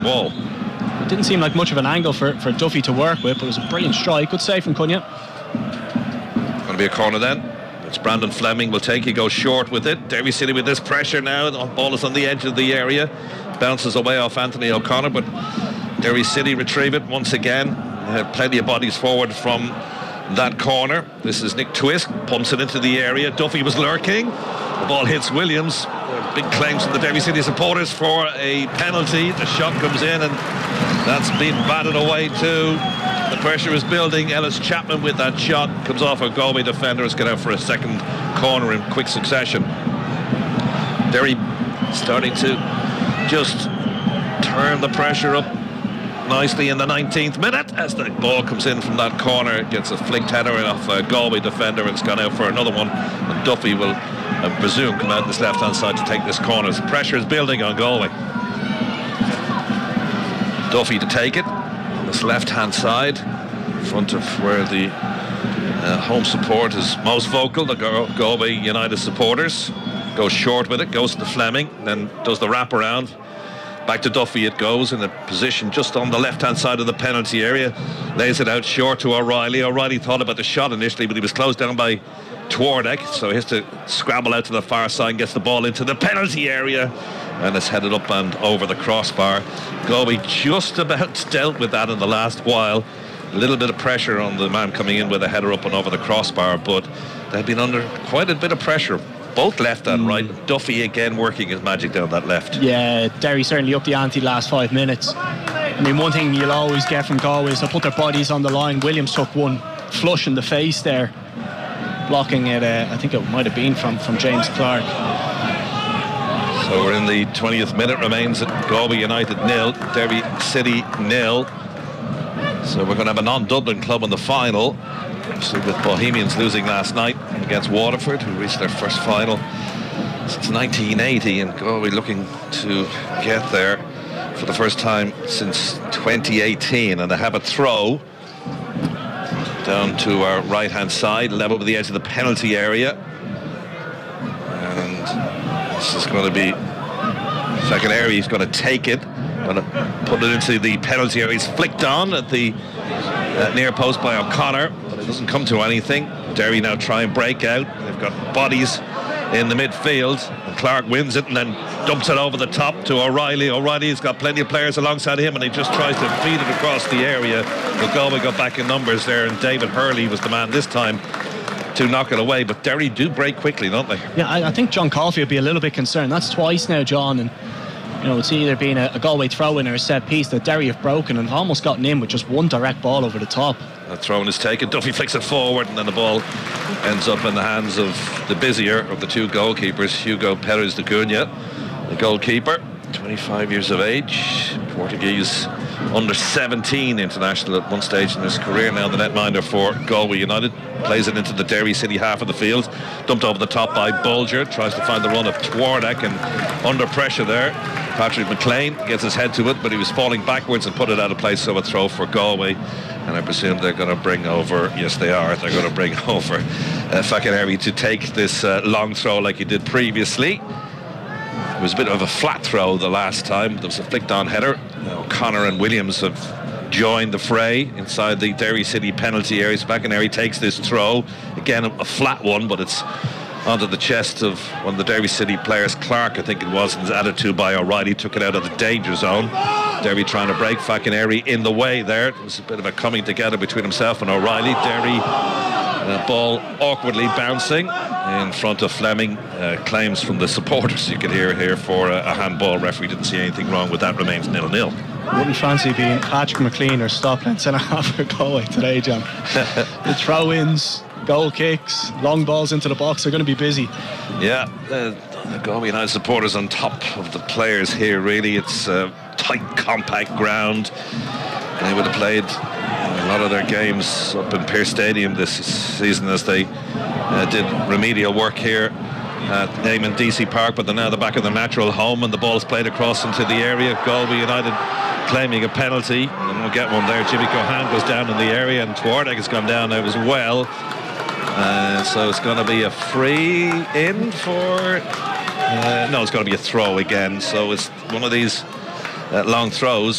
wall. It didn't seem like much of an angle for Duffy to work with, but it was a brilliant strike. Good save from Cunha. Going to be a corner then. It's Brandon Fleming will take. He goes short with it. Derry City with this pressure now. The ball is on the edge of the area. Bounces away off Anthony O'Connor, but Derry City retrieve it once again. They have plenty of bodies forward from that corner. This is Nick Twist. Pumps it into the area. Duffy was lurking. The ball hits Williams. Big claims from the Derry City supporters for a penalty. The shot comes in and that's been batted away too. The pressure is building. Ellis Chapman with that shot comes off a Galway defender. Has got out for a second corner in quick succession. Derry starting to just turn the pressure up nicely in the 19th minute as the ball comes in from that corner. It gets a flicked header off a Galway defender and it's gone out for another one. And Duffy will, I presume, come out this left-hand side to take this corner. The pressure is building on Galway. Duffy to take it on this left-hand side, in front of where the home support is most vocal, the Galway United supporters. Goes short with it, goes to Fleming, then does the wraparound. Back to Duffy it goes in a position just on the left-hand side of the penalty area. Lays it out short to O'Reilly. O'Reilly thought about the shot initially, but he was closed down by Twardek, so he has to scramble out to the far side and gets the ball into the penalty area. And it's headed up and over the crossbar. Galway just about dealt with that in the last while. A little bit of pressure on the man coming in with a header up and over the crossbar, but they've been under quite a bit of pressure, both left and right. Duffy again working his magic down that left. Yeah, Derry certainly upped the ante last 5 minutes. I mean, one thing you'll always get from Galway is they'll put their bodies on the line. Williams took one flush in the face there, blocking it. I think it might have been from James Clark. So we're in the 20th minute. Remains at Galway United 0, Derry City 0. So we're going to have a non-Dublin club in the final. So with Bohemians losing last night against Waterford, who reached their first final since 1980, and Galway looking to get there for the first time since 2018. And they have a throw down to our right-hand side, level with the edge of the penalty area. And this is going to be second area. He's going to take it, going to put it into the penalty area. He's flicked on at the near post by O'Connor, but it doesn't come to anything. Derry now try and break out. They've got bodies in the midfield, and Clark wins it and then dumps it over the top to O'Reilly. O'Reilly's got plenty of players alongside him and he just tries to feed it across the area. But Galway got back in numbers there, and David Hurley was the man this time to knock it away. But Derry do break quickly, don't they? Yeah, I think John Coffey will be a little bit concerned. That's twice now, John, and you know, it's either been a Galway throw-in or a set piece that Derry have broken and have almost gotten in with just one direct ball over the top. That throw-in is taken. Duffy flicks it forward and then the ball ends up in the hands of the busier of the two goalkeepers, Hugo Perez de Cunha, the goalkeeper, 25 years of age, Portuguese under-17 international at one stage in his career, now the netminder for Galway United. Plays it into the Derry City half of the field, dumped over the top by Bulger, tries to find the run of Twardek, and under pressure there Patrick McLean gets his head to it, but he was falling backwards and put it out of place, so a throw for Galway. And I presume they're going to bring over, yes they are, they're going to bring over Fakineri to take this long throw like he did previously. It was a bit of a flat throw the last time. There was a flicked on header. O'Connor and Williams have joined the fray inside the Derry City penalty area. Fakineri takes this throw, again a flat one, but it's onto the chest of one of the Derry City players, Clark I think it was, and was added to by O'Reilly. Took it out of the danger zone. Derry trying to break, Fakineri in the way there. It was a bit of a coming together between himself and O'Reilly. Derry ball awkwardly bouncing in front of Fleming. Claims from the supporters you could hear here for a handball. Referee didn't see anything wrong with that. Remains 0-0. Wouldn't fancy being Patrick McLean or Stockland centre-half for Galway today, John. The throw-ins, goal kicks, long balls into the box, they're going to be busy. Yeah, the Galway United supporters on top of the players here, really. It's a tight, compact ground. They would have played a lot of their games up in Pearse Stadium this season as they did remedial work here at Eamon DC Park, but they're now the back of their natural home, and the ball's played across into the area. Galway United claiming a penalty, and we'll get one there. Jimmy Cohan goes down in the area, and Twardek has gone down now as well. So it's going to be a free in for... no, it's going to be a throw again. So it's one of these long throws.